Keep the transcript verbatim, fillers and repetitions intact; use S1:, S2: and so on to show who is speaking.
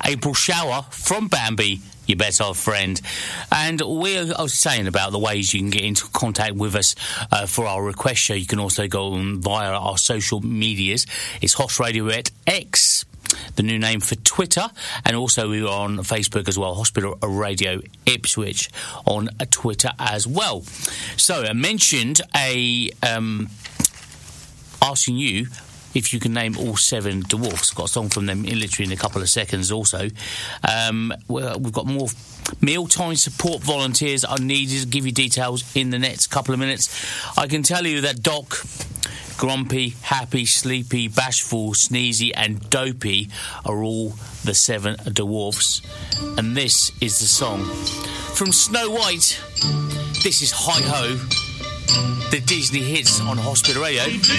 S1: April Shower from Bambi, your best old friend. And we're I was saying about the ways you can get into contact with us uh, for our request show. You can also go on via our social medias. It's Hoss Radio at X, the new name for Twitter, and also we're on Facebook as well, Hospital Radio Ipswich on Twitter as well. So I mentioned a um, asking you if you can name all seven dwarfs. Got a song from them in literally in a couple of seconds also. Um, we've got more mealtime support volunteers are needed to give you details in the next couple of minutes. I can tell you that Doc, Grumpy, Happy, Sleepy, Bashful, Sneezy and Dopey are all the seven dwarfs. And this is the song from Snow White. This is Hi Ho, the Disney hits on Hospital Radio.